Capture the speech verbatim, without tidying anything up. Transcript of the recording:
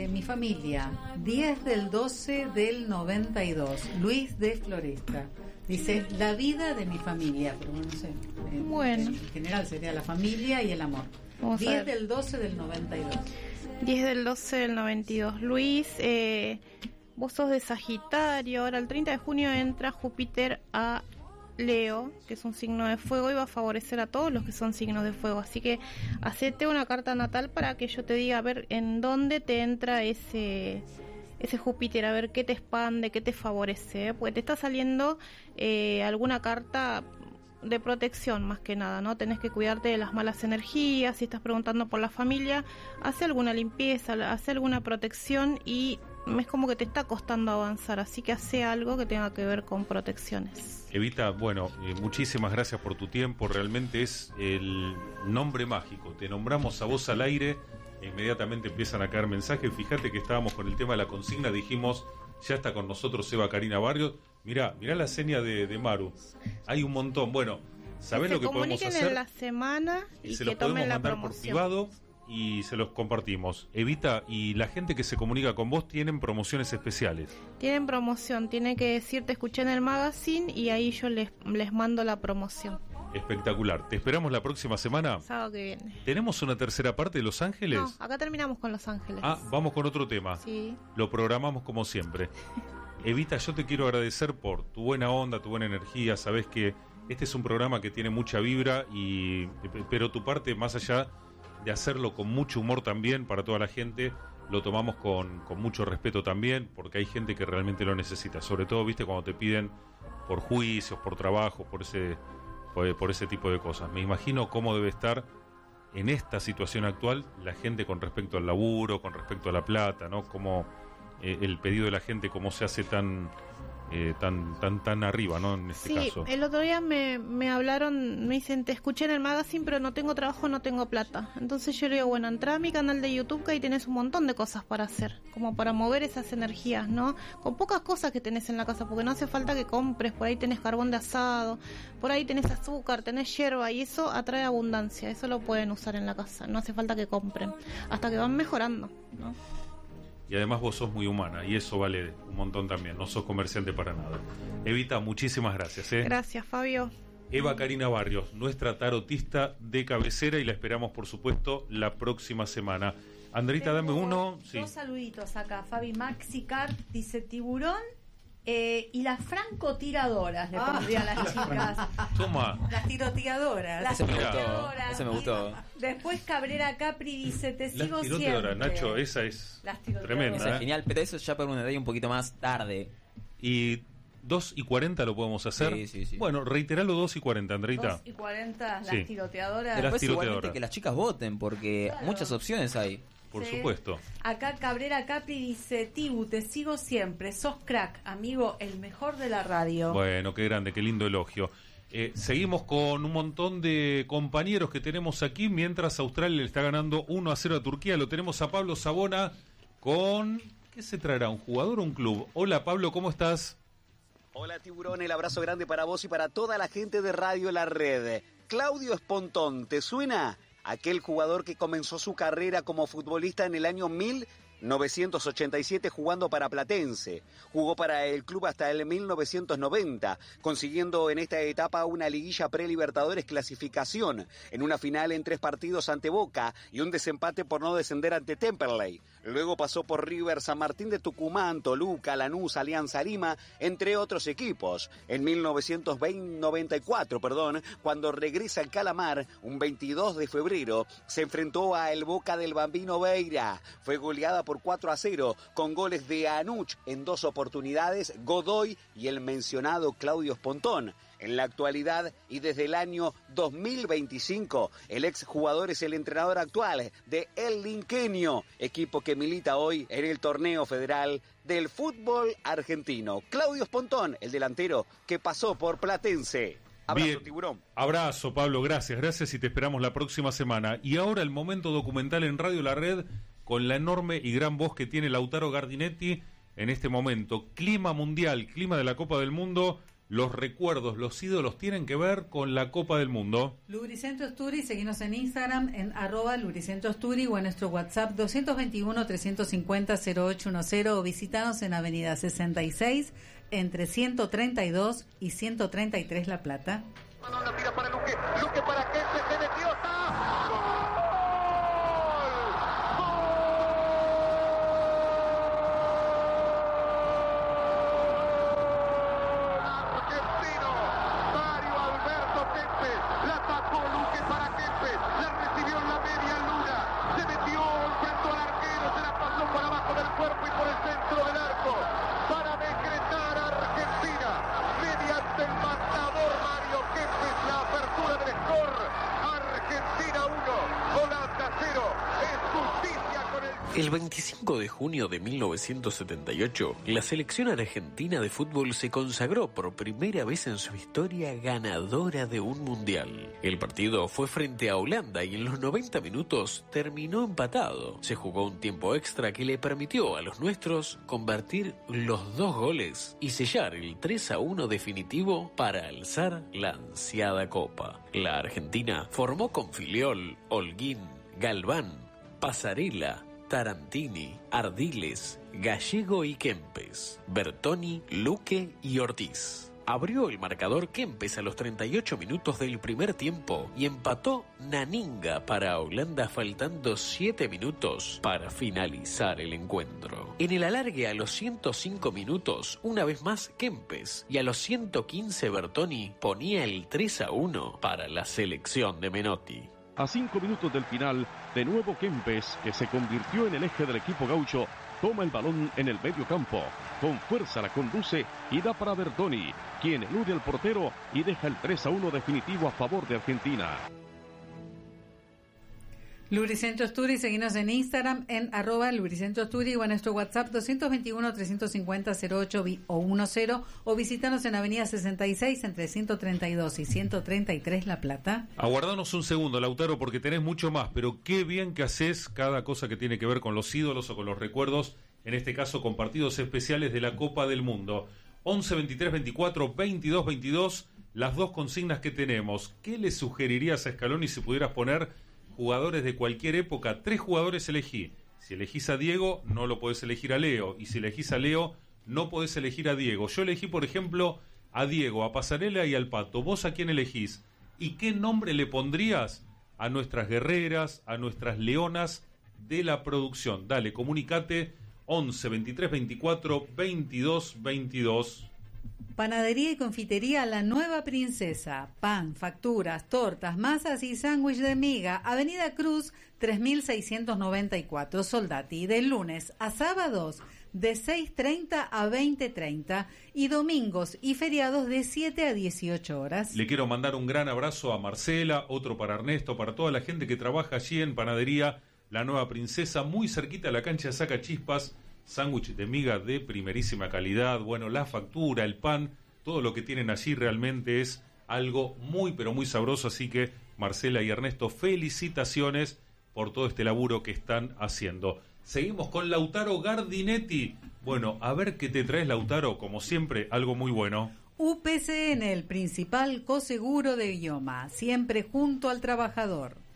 mi familia, diez del doce del noventa y dos, Luis de Floresta. Dice, la vida de mi familia, pero no sé. Eh, bueno. En general sería la familia y el amor. Vamos diez del doce del noventa y dos. diez del doce del noventa y dos. Luis, eh, vos sos de Sagitario. Ahora el treinta de junio entra Júpiter a Leo, que es un signo de fuego, y va a favorecer a todos los que son signos de fuego. Así que hacete una carta natal para que yo te diga a ver en dónde te entra ese ese Júpiter, a ver qué te expande, qué te favorece, ¿eh? Porque te está saliendo eh, alguna carta de protección más que nada, ¿no? Tenés que cuidarte de las malas energías. Si estás preguntando por la familia, hace alguna limpieza, hace alguna protección, y es como que te está costando avanzar, así que hace algo que tenga que ver con protecciones. Evita, bueno, eh, muchísimas gracias por tu tiempo, realmente es el nombre mágico, te nombramos a vos al aire, e inmediatamente empiezan a caer mensajes. Fíjate que estábamos con el tema de la consigna, dijimos, ya está con nosotros Eva Karina Barrios, mirá, mirá la seña de, de Maru, hay un montón. Bueno, ¿sabés lo que podemos hacer? Se comuniquen en la semana y, y se que los podemos tomen la mandar promoción por privado y se los compartimos. Evita, y la gente que se comunica con vos tienen promociones especiales. Tienen promoción, tienen que decir te escuché en el magazine y ahí yo les, les mando la promoción. Espectacular. Te esperamos la próxima semana. Sábado que viene. ¿Tenemos una tercera parte de Los Ángeles? No, acá terminamos con Los Ángeles. Ah, vamos con otro tema. Sí. Lo programamos como siempre. Evita, yo te quiero agradecer por tu buena onda, tu buena energía. Sabés que este es un programa que tiene mucha vibra, y pero tu parte, más allá de hacerlo con mucho humor también para toda la gente, lo tomamos con, con mucho respeto también, porque hay gente que realmente lo necesita, sobre todo, viste, cuando te piden por juicios, por trabajo, por ese, por, por ese tipo de cosas. Me imagino cómo debe estar en esta situación actual la gente con respecto al laburo, con respecto a la plata, ¿no? Como eh, el pedido de la gente, cómo se hace tan... Eh, tan tan tan arriba, ¿no? En este sí, caso. El otro día me, me hablaron, me dicen, te escuché en el magazine, pero no tengo trabajo, no tengo plata. Entonces yo le digo, bueno, entrá a mi canal de YouTube, que ahí tenés un montón de cosas para hacer, como para mover esas energías, ¿no? Con pocas cosas que tenés en la casa, porque no hace falta que compres, por ahí tenés carbón de asado, por ahí tenés azúcar, tenés hierba, y eso atrae abundancia, eso lo pueden usar en la casa, no hace falta que compren, hasta que van mejorando, ¿no? Y además vos sos muy humana, y eso vale un montón también, no sos comerciante para nada. Evita, muchísimas gracias. ¿eh? Gracias, Fabio. Eva Karina Barrios, nuestra tarotista de cabecera, y la esperamos, por supuesto, la próxima semana. Andrita, dame uno. Sí. Dos saluditos acá. Fabi Maxicar dice tiburón eh, y las francotiradoras, le Ah. pondría a las chicas. Toma. Las tiroteadoras. Las Ese me gustó, tiroteadoras. ese me gustó. Después Cabrera Capri dice te Las sigo tiroteadoras, siempre. Nacho, esa es Las tiroteadoras. tremenda. Eso es ¿eh? genial, pero eso ya para un detalle un poquito más tarde. Y dos y cuarenta lo podemos hacer. Sí, sí, sí. Bueno, reiteralo dos y cuarenta, Andreita. dos y cuarenta, las Sí. tiroteadoras. Las Después tiroteadoras. igualmente que las chicas voten, porque Claro. muchas opciones hay. Por Sí. supuesto. Acá Cabrera Capri dice Tibu, te sigo siempre, sos crack, amigo, el mejor de la radio. Bueno, qué grande, qué lindo elogio. Eh, seguimos con un montón de compañeros que tenemos aquí, mientras Australia le está ganando uno a cero a Turquía. Lo tenemos a Pablo Sabona con... ¿Qué se traerá? ¿Un jugador o un club? Hola Pablo, ¿cómo estás? Hola Tiburón, el abrazo grande para vos y para toda la gente de Radio La Red. Claudio Espontón, ¿te suena? Aquel jugador que comenzó su carrera como futbolista en el año mil novecientos ochenta y siete jugando para Platense. Jugó para el club hasta el mil novecientos noventa, consiguiendo en esta etapa una liguilla pre-Libertadores clasificación, en una final en tres partidos ante Boca y un desempate por no descender ante Temperley. Luego pasó por River, San Martín de Tucumán, Toluca, Lanús, Alianza Lima, entre otros equipos. En mil novecientos noventa y cuatro, perdón, cuando regresa al Calamar, un veintidós de febrero, se enfrentó a el Boca del Bambino Veira. Fue goleada por cuatro a cero, con goles de Anuch en dos oportunidades, Godoy y el mencionado Claudio Espontón. En la actualidad y desde el año dos mil veinticinco, el exjugador es el entrenador actual de El Linqueño, equipo que milita hoy en el torneo federal del fútbol argentino. Claudio Espontón, el delantero que pasó por Platense. Abrazo, Bien. Tiburón. Abrazo, Pablo, gracias, gracias, y te esperamos la próxima semana. Y ahora el momento documental en Radio La Red, con la enorme y gran voz que tiene Lautaro Gardinetti en este momento. Clima mundial, clima de la Copa del Mundo, los recuerdos, los ídolos tienen que ver con la Copa del Mundo? Lubricentro Asturi, seguimos en Instagram en arroba Lubricentro Asturi o en nuestro WhatsApp dos dos uno, tres cinco cero, cero ocho uno cero o visitanos en Avenida sesenta y seis entre ciento treinta y dos y ciento treinta y tres La Plata. La tira para Luque, Luque para que se metió, El veinticinco de junio de mil novecientos setenta y ocho, la selección argentina de fútbol se consagró por primera vez en su historia ganadora de un mundial. El partido fue frente a Holanda y en los noventa minutos terminó empatado. Se jugó un tiempo extra que le permitió a los nuestros convertir los dos goles y sellar el tres a uno definitivo para alzar la ansiada copa. La Argentina formó con Filiol, Holguín, Galván, Pasarela, Tarantini, Ardiles, Gallego y Kempes, Bertoni, Luque y Ortiz. Abrió el marcador Kempes a los treinta y ocho minutos del primer tiempo y empató Naninga para Holanda faltando siete minutos para finalizar el encuentro. En el alargue a los ciento cinco minutos, una vez más Kempes y a los ciento quince Bertoni ponía el tres a uno para la selección de Menotti. A cinco minutos del final, de nuevo Kempes, que se convirtió en el eje del equipo gaucho, toma el balón en el medio campo. Con fuerza la conduce y da para Bertoni, quien elude al portero y deja el tres a uno definitivo a favor de Argentina. Lubricentro Asturi, seguinos en Instagram en arroba Lubricentro Asturi o en nuestro WhatsApp dos dos uno, tres cinco cero, cero ocho uno cero o visitanos en Avenida sesenta y seis entre ciento treinta y dos y ciento treinta y tres La Plata. Aguardanos un segundo, Lautaro, porque tenés mucho más, pero qué bien que haces cada cosa que tiene que ver con los ídolos o con los recuerdos, en este caso con partidos especiales de la Copa del Mundo. once, veintitrés, veinticuatro, veintidós, veintidós, las dos consignas que tenemos. ¿Qué le sugerirías a Scaloni si pudieras poner jugadores de cualquier época? Tres jugadores elegí. Si elegís a Diego, no lo podés elegir a Leo. Y si elegís a Leo, no podés elegir a Diego. Yo elegí, por ejemplo, a Diego, a Pasarela y al Pato. ¿Vos a quién elegís? ¿Y qué nombre le pondrías a nuestras guerreras, a nuestras leonas de la producción? Dale, comunicate once, veintitrés, veinticuatro, veintidós, veintidós. Panadería y confitería La Nueva Princesa. Pan, facturas, tortas, masas y sándwich de miga. Avenida Cruz, tres mil seiscientos noventa y cuatro, Soldati. De lunes a sábados, de seis treinta a veinte treinta. Y domingos y feriados, de siete a dieciocho horas. Le quiero mandar un gran abrazo a Marcela, otro para Ernesto, para toda la gente que trabaja allí en Panadería La Nueva Princesa, muy cerquita de la cancha Saca Chispas. Sándwich de miga de primerísima calidad, bueno, la factura, el pan, todo lo que tienen allí realmente es algo muy, pero muy sabroso, así que Marcela y Ernesto, felicitaciones por todo este laburo que están haciendo. Seguimos con Lautaro Gardinetti. Bueno, a ver qué te traes, Lautaro, como siempre, algo muy bueno. U P C N, el principal coseguro de Guioma, siempre junto al trabajador.